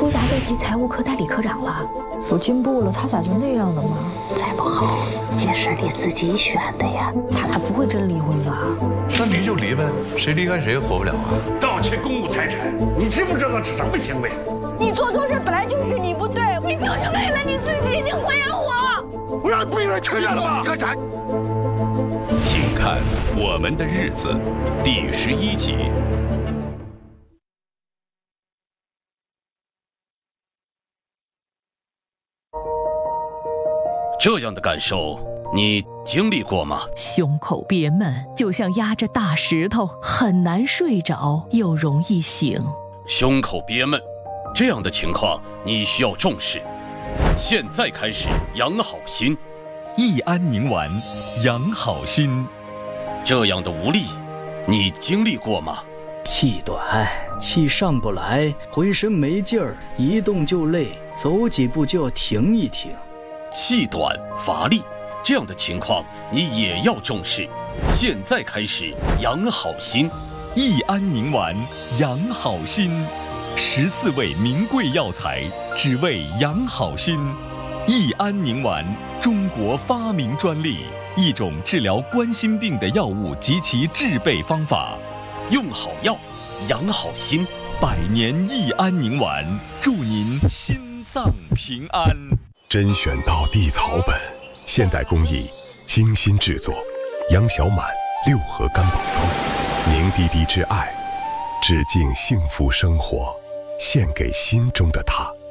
书侠代替财务科代理科长了， 有进步了，他咋就那样了吗？ 再不好也是你自己选的呀，他俩不会真离婚吧？ 那离就离呗，谁离开谁也活不了啊！ 盗窃公务财产，你知不知道是什么行为？ 你做错事本来就是你不对，你就是为了你自己，你毁了我！ 我让病人承认了吗？干啥？ 请看《我们的日子》第11集。这样的感受，你经历过吗？ 胸口憋闷，就像压着大石头，很难睡着，又容易醒。 胸口憋闷，这样的情况你需要重视。现在开始养好心， 益安宁丸，养好心。 这样的无力，你经历过吗？ 气短，气上不来，浑身没劲儿，一动就累，走几步就要停一停。 气短乏力，这样的情况你也要重视。现在开始养好心， 益安宁丸，养好心。14味名贵药材，只为养好心。益安宁丸，中国发明专利，一种治疗冠心病的药物及其制备方法。 用好药，养好心。 100年益安宁丸，祝您心脏平安。 甄选到地草本，现代工艺，精心制作。杨小满6盒干宝汤，凝滴滴之爱，致敬幸福生活，献给心中的他。